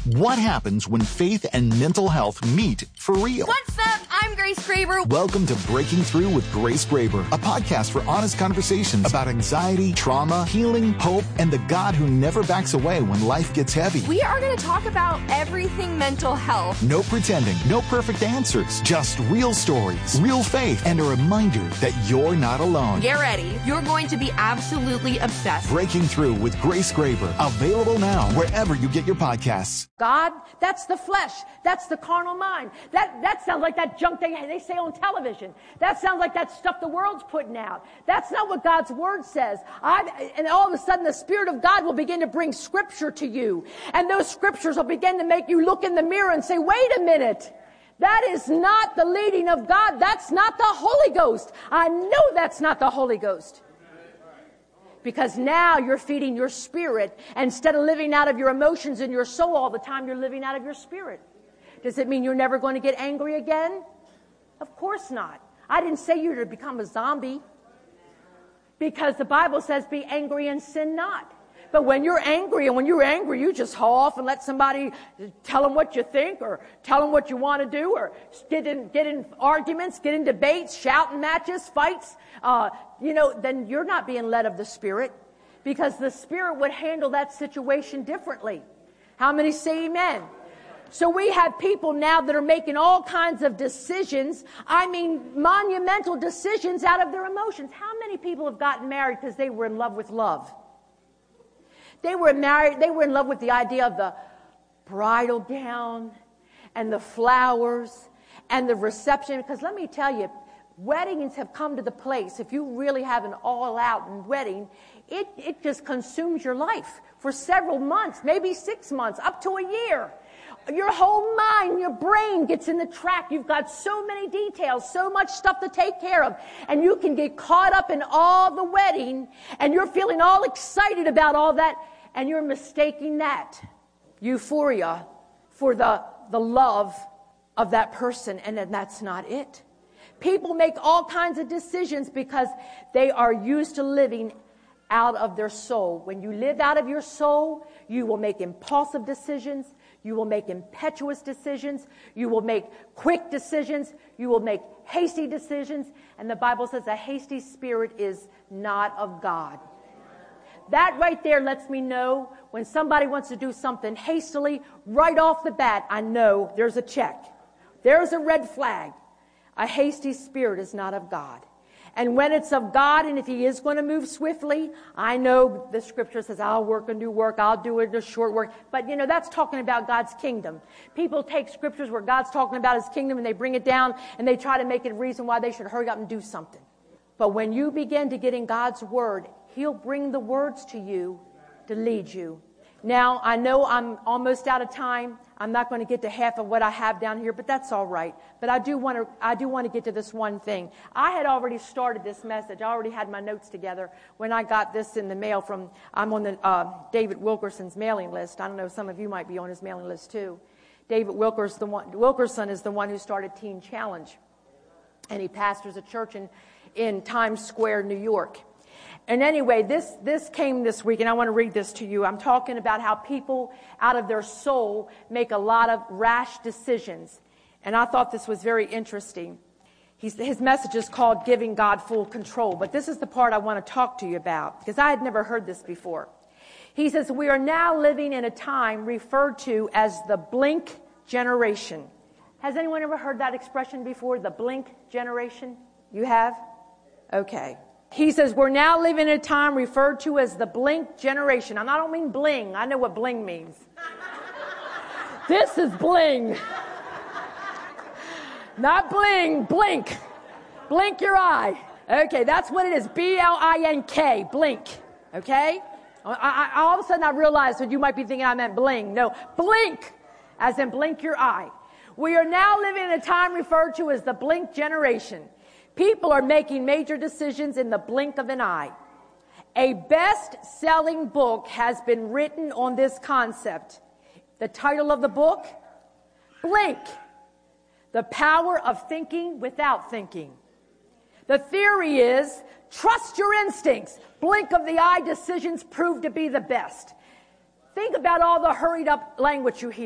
What happens when faith and mental health meet for real? What's up? I'm Grace Graber. Welcome to Breaking Through with Grace Graber, a podcast for honest conversations about anxiety, trauma, healing, hope, and the God who never backs away when life gets heavy. We are going to talk about everything mental health. No pretending, no perfect answers, just real stories, real faith, and a reminder that you're not alone. Get ready. You're going to be absolutely obsessed. Breaking Through with Grace Graber, available now wherever you get your podcasts. God, that's the flesh. That's the carnal mind. That sounds like that junk they say on television. That sounds like that stuff the world's putting out. That's not what God's word says. And all of a sudden the Spirit of God will begin to bring scripture to you. And those scriptures will begin to make you look in the mirror and say, wait a minute. That is not the leading of God. That's not the Holy Ghost. I know that's not the Holy Ghost. Because now you're feeding your spirit. Instead of living out of your emotions and your soul all the time, you're living out of your spirit. Does it mean you're never going to get angry again? Of course not. I didn't say you're to become a zombie. Because the Bible says be angry and sin not. But when you're angry, you just haul off and let somebody tell them what you think or tell them what you want to do or get in arguments, get in debates, shouting matches, fights. Then you're not being led of the Spirit because the Spirit would handle that situation differently. How many say amen? So we have people now that are making all kinds of decisions. I mean, monumental decisions out of their emotions. How many people have gotten married because they were in love with love? They were in love with the idea of the bridal gown and the flowers and the reception. Because let me tell you, weddings have come to the place, if you really have an all-out wedding, it just consumes your life for several months, maybe 6 months, up to a year. Your whole mind, your brain gets in the track. You've got so many details, so much stuff to take care of. And you can get caught up in all the wedding, and you're feeling all excited about all that, and you're mistaking that euphoria for the love of that person, and then that's not it. People make all kinds of decisions because they are used to living out of their soul. When you live out of your soul, you will make impulsive decisions. You will make impetuous decisions. You will make quick decisions. You will make hasty decisions. And the Bible says a hasty spirit is not of God. That right there lets me know when somebody wants to do something hastily, right off the bat, I know there's a check. There's a red flag. A hasty spirit is not of God. And when it's of God, and if He is going to move swiftly, I know the Scripture says, I'll work and do work, I'll do it in a short work. But, that's talking about God's kingdom. People take Scriptures where God's talking about His kingdom, and they bring it down, and they try to make it a reason why they should hurry up and do something. But when you begin to get in God's Word, He'll bring the words to you to lead you. Now, I know I'm almost out of time. I'm not going to get to half of what I have down here, but that's all right. But I do want to get to this one thing. I had already started this message. I already had my notes together when I got this in the mail I'm on the David Wilkerson's mailing list. I don't know, some of you might be on his mailing list too. David Wilkerson is the one who started Teen Challenge. And he pastors a church in Times Square, New York. And anyway, this came this week, and I want to read this to you. I'm talking about how people out of their soul make a lot of rash decisions. And I thought this was very interesting. His message is called Giving God Full Control. But this is the part I want to talk to you about, because I had never heard this before. He says, we are now living in a time referred to as the blink generation. Has anyone ever heard that expression before, the blink generation? You have? Okay. He says, we're now living in a time referred to as the blink generation. And I don't mean bling. I know what bling means. This is bling. Not bling, blink. Blink your eye. Okay, that's what it is. B-L-I-N-K, blink. Okay? I all of a sudden I realized that you might be thinking I meant bling. No, blink, as in blink your eye. We are now living in a time referred to as the blink generation. People are making major decisions in the blink of an eye. A best-selling book has been written on this concept. The title of the book? Blink. The Power of Thinking Without Thinking. The theory is, trust your instincts. Blink of the eye decisions prove to be the best. Think about all the hurried up language you hear.